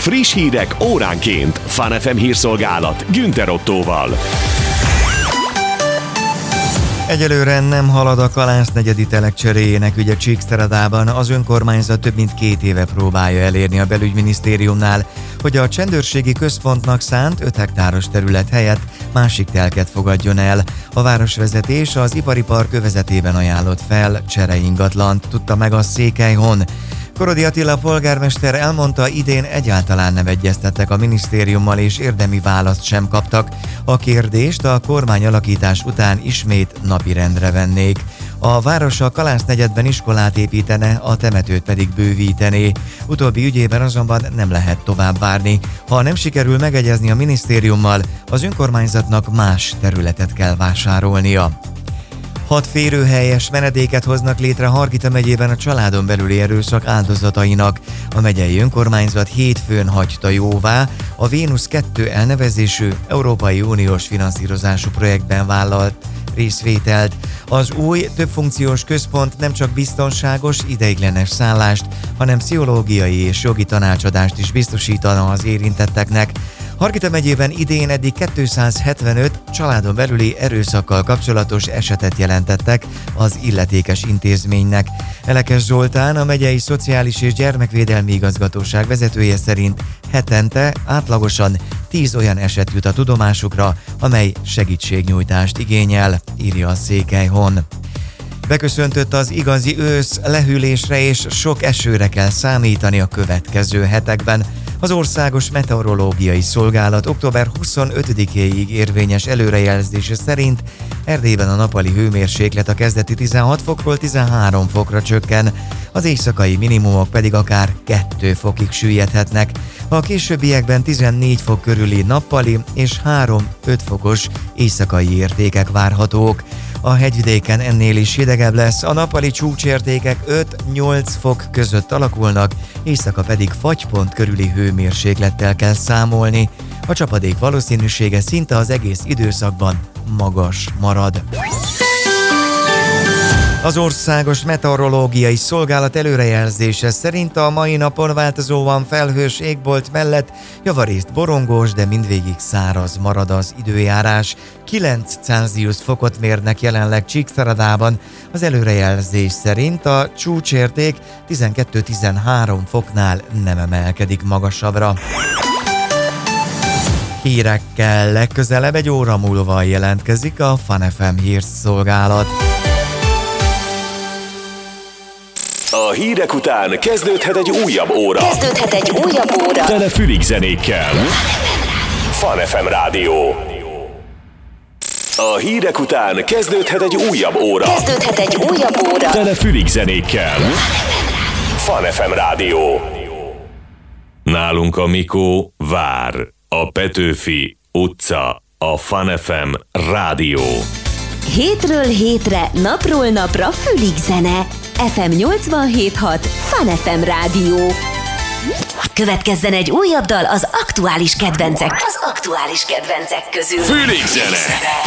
Friss hírek óránként. Fun FM hírszolgálat Günther Ottóval. Egyelőre nem halad a Kalász negyedi telek cseréjének ügye Csíkszeredában. Az önkormányzat több mint 2 éve próbálja elérni a belügyminisztériumnál, hogy a csendőrségi központnak szánt 5 hektáros terület helyett másik telket fogadjon el. A városvezetés az ipari park övezetében ajánlott fel csereingatlant, tudta meg a Székelyhon. Korodi Attila polgármester elmondta, idén egyáltalán nem egyeztettek a minisztériummal és érdemi választ sem kaptak. A kérdést a kormányalakítás után ismét napirendre vennék. A város a Kalász negyedben iskolát építene, a temetőt pedig bővítené. Utóbbi ügyében azonban nem lehet tovább várni. Ha nem sikerül megegyezni a minisztériummal, az önkormányzatnak más területet kell vásárolnia. 6 férőhelyes menedéket hoznak létre Hargita megyében a családon belüli erőszak áldozatainak. A megyei önkormányzat hétfőn hagyta jóvá a Vénusz 2 elnevezésű Európai Uniós finanszírozású projektben vállalt részvételt. Az új többfunkciós központ nem csak biztonságos, ideiglenes szállást, hanem pszichológiai és jogi tanácsadást is biztosítana az érintetteknek. Hargita megyében idén eddig 275 családon belüli erőszakkal kapcsolatos esetet jelentettek az illetékes intézménynek. Elekes Zoltán, a megyei Szociális és Gyermekvédelmi Igazgatóság vezetője szerint hetente átlagosan 10 olyan eset jut a tudomásukra, amely segítségnyújtást igényel, írja a Székelyhon. Beköszöntött az igazi ősz, lehűlésre és sok esőre kell számítani a következő hetekben. Az Országos Meteorológiai Szolgálat október 25-éig érvényes előrejelzése szerint Erdélyben a nappali hőmérséklet a kezdeti 16 fokról 13 fokra csökken, az éjszakai minimumok pedig akár 2 fokig süllyedhetnek. A későbbiekben 14 fok körüli nappali és 3-5 fokos éjszakai értékek várhatók. A hegyvidéken ennél is hidegebb lesz, a nappali csúcsértékek 5-8 fok között alakulnak, éjszaka pedig fagypont körüli hőmérséklettel kell számolni. A csapadék valószínűsége szinte az egész időszakban magas marad. Az Országos Meteorológiai Szolgálat előrejelzése szerint a mai napon változóan felhős égbolt mellett javarészt borongós, de mindvégig száraz marad az időjárás. 9 Celsius fokot mérnek jelenleg Csíkszeredában. Az előrejelzés szerint a csúcsérték 12-13 foknál nem emelkedik magasabbra. Hírekkel legközelebb 1 óra múlva jelentkezik a Fun FM hírszolgálat. A hírek után kezdődhet egy újabb óra. Tele fülig zenékkel. Fun FM Rádió. A hírek után kezdődhet egy újabb óra. Tele fülig zenékkel. Fun FM Rádió. Nálunk a Mikó vár. A Petőfi utca. A Fun FM Rádió. Hétről hétre, napról napra fülig zene. FM 87.6 Fun FM Rádió. Következzen egy újabb dal az aktuális kedvencek közül. Fülig zene.